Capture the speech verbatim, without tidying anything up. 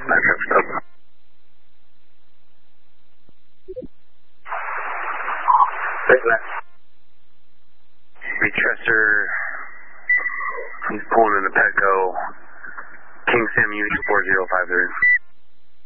Backtrack stop. Retressor, he's pulling in the Petco, King Sam U four zero five three.